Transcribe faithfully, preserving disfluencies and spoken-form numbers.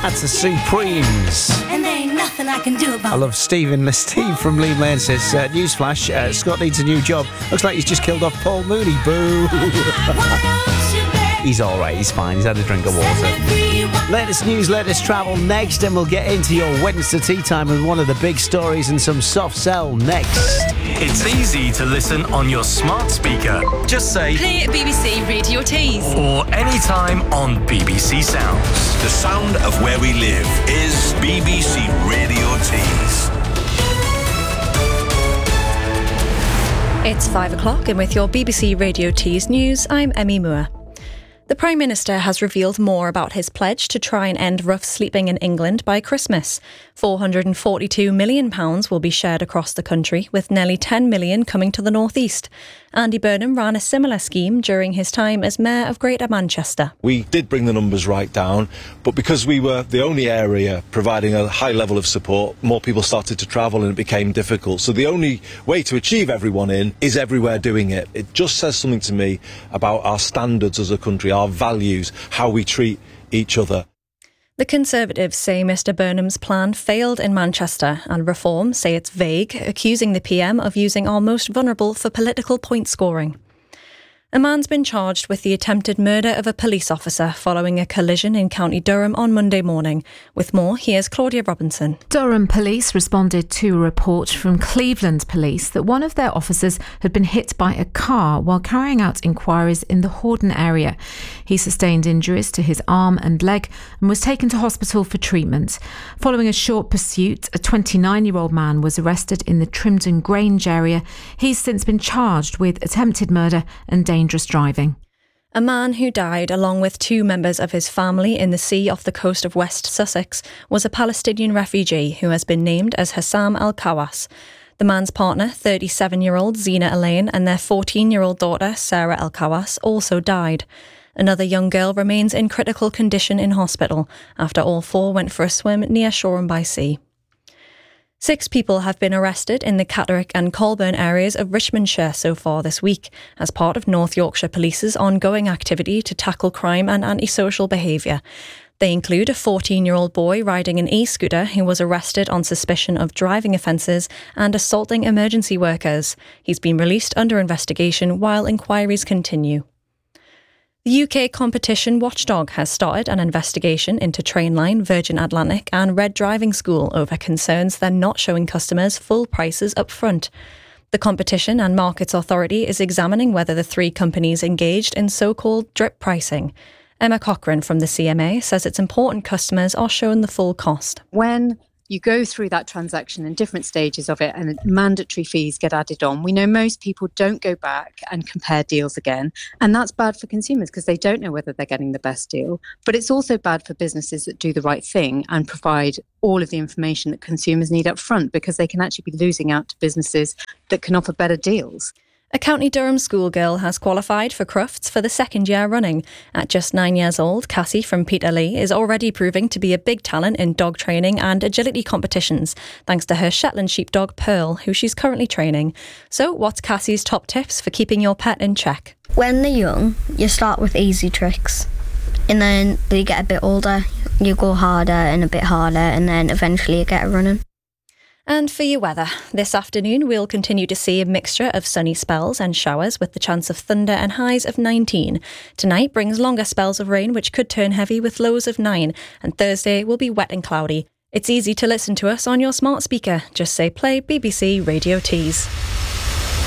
That's the Supremes. And there ain't nothing I can do about I love Stephen. Steve from Lee Lane says, uh, newsflash, uh, Scott needs a new job. Looks like he's just killed off Paul Mooney. Boo. He's all right. He's fine. He's had a drink of water. Latest news, latest travel next, and we'll get into your Wednesday tea time with one of the big stories and some soft sell next. It's easy to listen on your smart speaker. Just say play B B C Radio Tees or anytime on B B C Sounds. The sound of where we live is B B C Radio Tees. It's five o'clock, and with your B B C Radio Tees news, I'm Emmy Moore. The Prime Minister has revealed more about his pledge to try and end rough sleeping in England by Christmas. four hundred forty-two million pounds will be shared across the country, with nearly ten million pounds coming to the North East. Andy Burnham ran a similar scheme during his time as Mayor of Greater Manchester. We did bring the numbers right down, but because we were the only area providing a high level of support, more people started to travel and it became difficult. So the only way to achieve everyone in is everywhere doing it. It just says something to me about our standards as a country, our values, how we treat each other. The Conservatives say Mr Burnham's plan failed in Manchester, and Reform say it's vague, accusing the P M of using our most vulnerable for political point scoring. A man's been charged with the attempted murder of a police officer following a collision in County Durham on Monday morning. With more, here's Claudia Robinson. Durham police responded to a report from Cleveland police that one of their officers had been hit by a car while carrying out inquiries in the Hordern area. He sustained injuries to his arm and leg and was taken to hospital for treatment. Following a short pursuit, a twenty-nine-year-old man was arrested in the Trimdon Grange area. He's since been charged with attempted murder and dangerous dangerous driving. A man who died along with two members of his family in the sea off the coast of West Sussex was a Palestinian refugee who has been named as Hassam Al-Kawas. The man's partner, thirty-seven-year-old Zina Elaine, and their fourteen-year-old daughter, Sarah Al-Kawas, also died. Another young girl remains in critical condition in hospital after all four went for a swim near Shoreham by Sea. Six people have been arrested in the Catterick and Colburn areas of Richmondshire so far this week as part of North Yorkshire Police's ongoing activity to tackle crime and antisocial behaviour. They include a fourteen-year-old boy riding an e-scooter who was arrested on suspicion of driving offences and assaulting emergency workers. He's been released under investigation while inquiries continue. The U K competition watchdog has started an investigation into Trainline, Virgin Atlantic and Red Driving School over concerns they're not showing customers full prices up front. The Competition and Markets Authority is examining whether the three companies engaged in so-called drip pricing. Emma Cochran from the C M A says it's important customers are shown the full cost. When you go through that transaction in different stages of it and mandatory fees get added on, we know most people don't go back and compare deals again. And that's bad for consumers because they don't know whether they're getting the best deal. But it's also bad for businesses that do the right thing and provide all of the information that consumers need up front, because they can actually be losing out to businesses that can offer better deals. A County Durham schoolgirl has qualified for Crufts for the second year running. At just nine years old, Cassie from Peterlee is already proving to be a big talent in dog training and agility competitions, thanks to her Shetland sheepdog Pearl, who she's currently training. So what's Cassie's top tips for keeping your pet in check? When they're young, you start with easy tricks. And then they get a bit older, you go harder and a bit harder, and then eventually you get it running. And for your weather, this afternoon we'll continue to see a mixture of sunny spells and showers with the chance of thunder and highs of nineteen. Tonight brings longer spells of rain which could turn heavy with lows of nine, and Thursday will be wet and cloudy. It's easy to listen to us on your smart speaker. Just say play B B C Radio Tees.